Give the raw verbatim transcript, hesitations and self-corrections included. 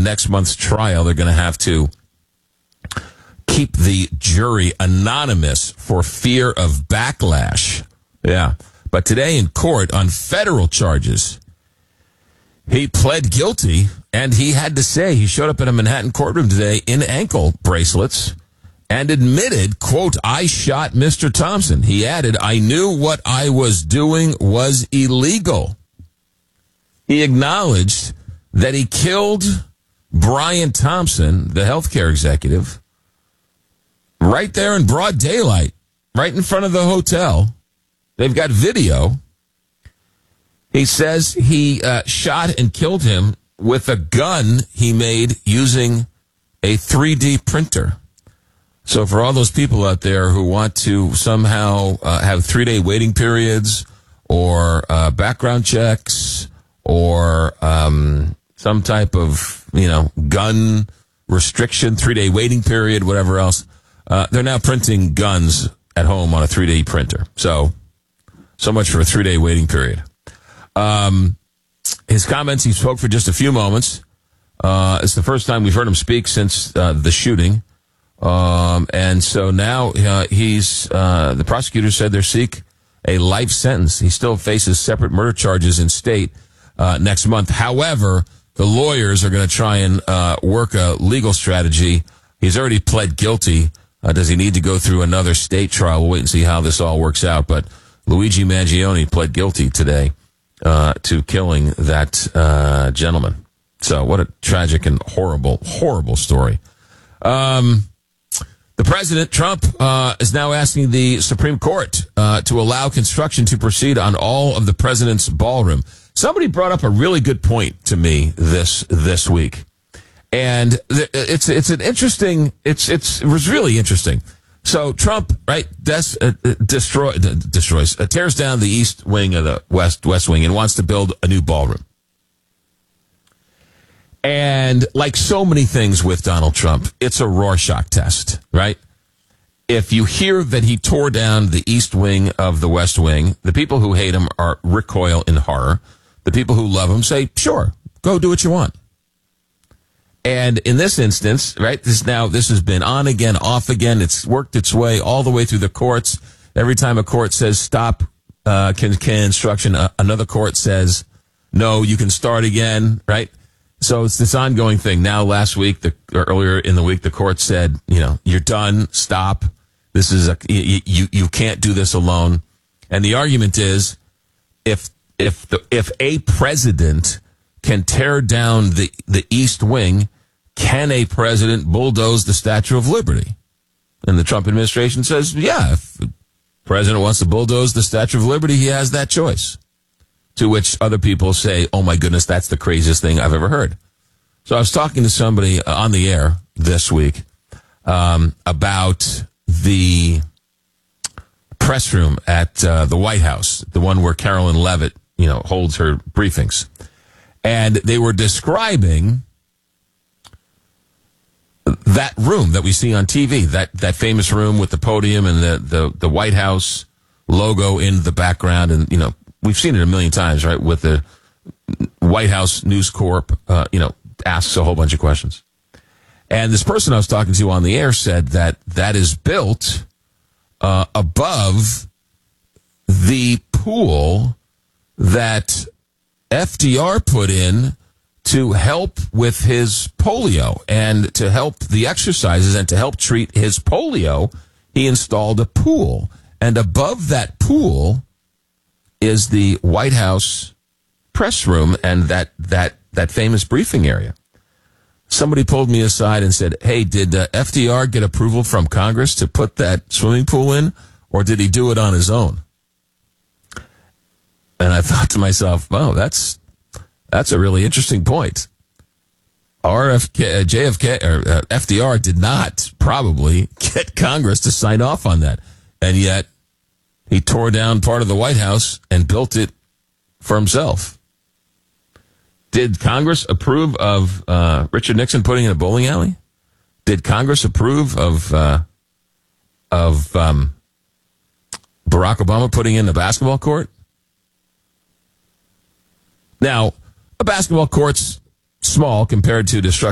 in next month's trial, they're going to have to keep the jury anonymous for fear of backlash. Yeah. But today in court on federal charges, he pled guilty, and he had to say he showed up in a Manhattan courtroom today in ankle bracelets and admitted, quote, "I shot Mister Thompson." He added, "I knew what I was doing was illegal." He acknowledged that he killed Brian Thompson, the healthcare executive, right there in broad daylight, right in front of the hotel. They've got video. He says he uh, shot and killed him with a gun he made using a three D printer. So for all those people out there who want to somehow uh, have three-day waiting periods or uh, background checks or um, some type of, you know, gun restriction, three-day waiting period, whatever else, uh, they're now printing guns at home on a three D printer. So, so much for a three-day waiting period. Um, his comments, he spoke for just a few moments. Uh, it's the first time we've heard him speak since uh, the shooting. Um, and so now uh, he's, uh, the prosecutor said they seek a life sentence. He still faces separate murder charges in state uh, next month. However, the lawyers are going to try and uh, work a legal strategy. He's already pled guilty. Uh, does he need to go through another state trial? We'll wait and see how this all works out. But Luigi Mangione pled guilty today Uh, to killing that uh, gentleman. So what a tragic and horrible, horrible story. Um, the president, Trump, uh, is now asking the Supreme Court uh, to allow construction to proceed on all of the president's ballroom. Somebody brought up a really good point to me this this week, and th- it's it's an interesting. It's it's it was really interesting. So Trump, right, des- uh, destroy, uh, destroys, uh, tears down the east wing of the west west wing and wants to build a new ballroom. And like so many things with Donald Trump, it's a Rorschach test, right? If you hear that he tore down the east wing of the west wing, the people who hate him are recoil in horror. The people who love him say, sure, go do what you want. And in this instance, right, this now, this has been on again, off again. It's worked its way all the way through the courts. Every time a court says stop uh, can, can instruction, uh, another court says, no, you can start again, right? So it's this ongoing thing. Now, last week, the, or earlier in the week, the court said, you know, you're done, stop. This is a, you, you, you can't do this alone. And the argument is, if, if the, if a president can tear down the, the East Wing, can a president bulldoze the Statue of Liberty? And the Trump administration says, yeah, if the president wants to bulldoze the Statue of Liberty, he has that choice. To which other people say, oh my goodness, that's the craziest thing I've ever heard. So I was talking to somebody on the air this week um, about the press room at uh, the White House, the one where Carolyn Levitt, you know, holds her briefings. And they were describing that room that we see on T V, that, that famous room with the podium and the, the, the White House logo in the background. And, you know, we've seen it a million times, right, with the White House News Corp, uh, you know, asks a whole bunch of questions. And this person I was talking to on the air said that that is built uh, above the pool that F D R put in to help with his polio and to help the exercises and to help treat his polio. He installed a pool. And above that pool is the White House press room and that, that, that famous briefing area. Somebody pulled me aside and said, hey, did uh, F D R get approval from Congress to put that swimming pool in, or did he do it on his own? And I thought to myself, wow, that's that's a really interesting point. R F K, uh, J F K, or uh, F D R did not probably get Congress to sign off on that. And yet he tore down part of the White House and built it for himself. Did Congress approve of uh, Richard Nixon putting in a bowling alley? Did Congress approve of uh, of um, Barack Obama putting in a basketball court? Now, a basketball court's small compared to the structure